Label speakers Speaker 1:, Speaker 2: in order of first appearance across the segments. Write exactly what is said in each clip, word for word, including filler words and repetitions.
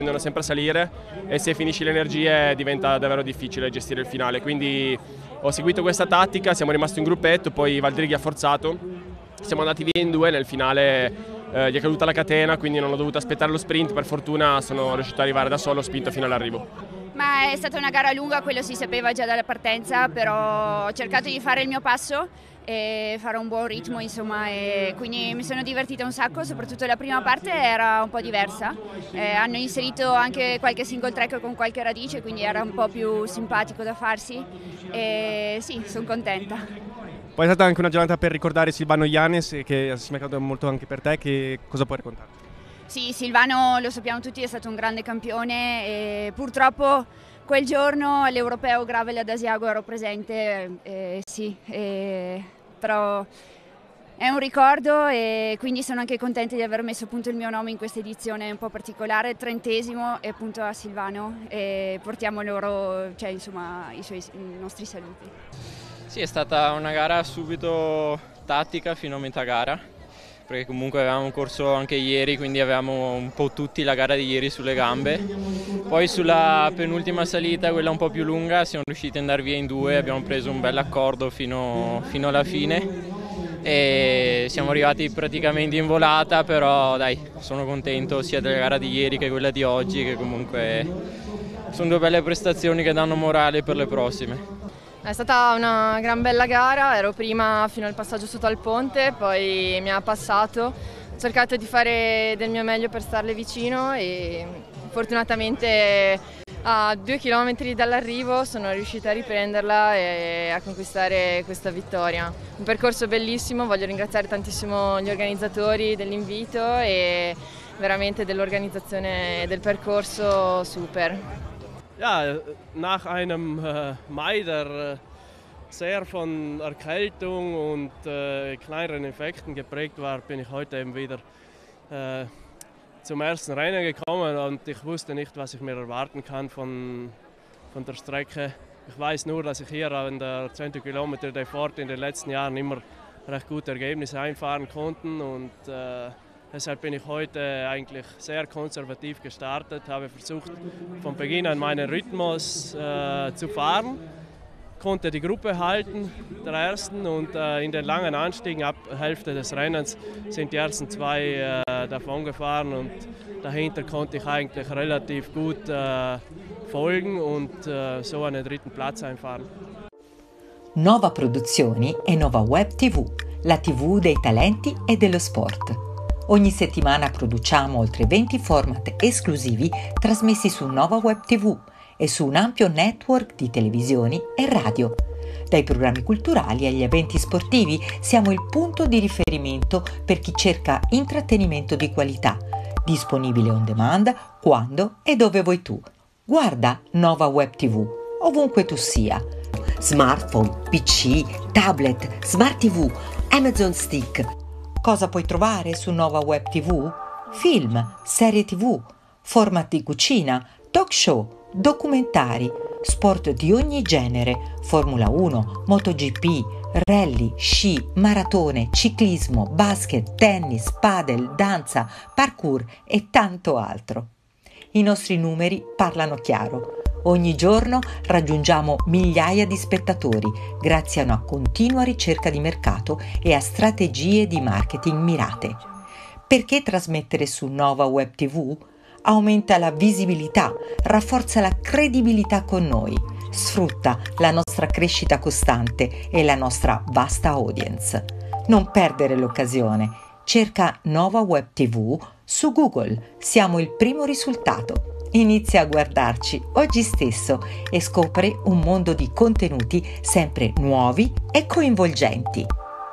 Speaker 1: Tendono sempre a salire e se finisci le energie diventa davvero difficile gestire il finale, quindi ho seguito questa tattica, siamo rimasti in gruppetto, poi Valdrighi ha forzato, siamo andati via in due, nel finale eh, gli è caduta la catena, quindi non ho dovuto aspettare lo sprint, per fortuna sono riuscito ad arrivare da solo, ho spinto fino all'arrivo.
Speaker 2: Ma è stata una gara lunga, quello si sapeva già dalla partenza, però ho cercato di fare il mio passo e fare un buon ritmo, insomma, e quindi mi sono divertita un sacco, soprattutto la prima parte era un po' diversa, eh, hanno inserito anche qualche single track con qualche radice, quindi era un po' più simpatico da farsi e sì, sono contenta.
Speaker 3: Poi è stata anche una giornata per ricordare Silvano Yanez, che si è mercato molto anche per te, che cosa puoi raccontare?
Speaker 2: Sì, Silvano lo sappiamo tutti, è stato un grande campione e purtroppo quel giorno all'Europeo Gravel ad Asiago ero presente, eh, sì, eh, però è un ricordo e quindi sono anche contenta di aver messo appunto il mio nome in questa edizione un po' particolare, trentesimo e appunto a Silvano e portiamo loro, cioè insomma, i, suoi, i nostri saluti.
Speaker 4: Sì, è stata una gara subito tattica fino a metà gara, perché comunque avevamo corso anche ieri, quindi avevamo un po' tutti la gara di ieri sulle gambe. Poi sulla penultima salita, quella un po' più lunga, siamo riusciti ad andare via in due, abbiamo preso un bel accordo fino, fino alla fine e siamo arrivati praticamente in volata, però dai, sono contento sia della gara di ieri che quella di oggi, che comunque sono due belle prestazioni che danno morale per le prossime.
Speaker 5: È stata una gran bella gara, ero prima fino al passaggio sotto al ponte, poi mi ha passato, ho cercato di fare del mio meglio per starle vicino e fortunatamente a due chilometri dall'arrivo sono riuscita a riprenderla e a conquistare questa vittoria. Un percorso bellissimo, voglio ringraziare tantissimo gli organizzatori dell'invito e veramente dell'organizzazione del percorso super.
Speaker 6: Ja, nach einem äh, Mai, der äh, sehr von Erkältung und äh, kleineren Infekten geprägt war, bin ich heute eben wieder äh, zum ersten Rennen gekommen und ich wusste nicht, was ich mir erwarten kann von, von der Strecke. Ich weiß nur, dass ich hier an der zwanzig Kilometer der Fort in den letzten Jahren immer recht gute Ergebnisse einfahren konnte und äh, deshalb bin ich heute eigentlich sehr konservativ gestartet, habe versucht von Beginn an meinen Rhythmus äh, zu fahren, konnte die Gruppe halten, der ersten, und äh, in den langen Anstiegen ab Hälfte des Rennens sind die ersten zwei äh, davon gefahren und dahinter konnte ich eigentlich relativ gut äh, folgen und äh, so einen dritten Platz einfahren.
Speaker 7: Nova Produzioni e Nova Web tivù, la tivù dei talenti e dello sport. Ogni settimana produciamo oltre venti format esclusivi trasmessi su Nova Web tivù e su un ampio network di televisioni e radio. Dai programmi culturali agli eventi sportivi siamo il punto di riferimento per chi cerca intrattenimento di qualità, disponibile on demand quando e dove vuoi tu. Guarda Nova Web tivù, ovunque tu sia. Smartphone, P C, tablet, Smart tivù, Amazon Stick. Cosa puoi trovare su Nova Web tivù? Film, serie tivù, format di cucina, talk show, documentari, sport di ogni genere, Formula uno, MotoGP, rally, sci, maratone, ciclismo, basket, tennis, padel, danza, parkour e tanto altro. I nostri numeri parlano chiaro. Ogni giorno raggiungiamo migliaia di spettatori grazie a una continua ricerca di mercato e a strategie di marketing mirate. Perché trasmettere su Nova Web tivù? Aumenta la visibilità, rafforza la credibilità con noi, sfrutta la nostra crescita costante e la nostra vasta audience. Non perdere l'occasione. Cerca Nova Web tivù su Google. Siamo il primo risultato. Inizia a guardarci oggi stesso e scopri un mondo di contenuti sempre nuovi e coinvolgenti.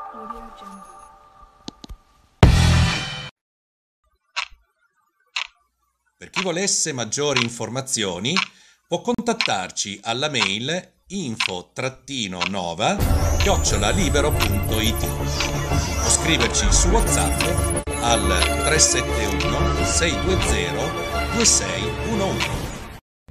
Speaker 8: Per chi volesse maggiori informazioni può contattarci alla mail info nova chiocciola libero punto it o scriverci su WhatsApp al tre sette uno sei due zero due sei uno uno.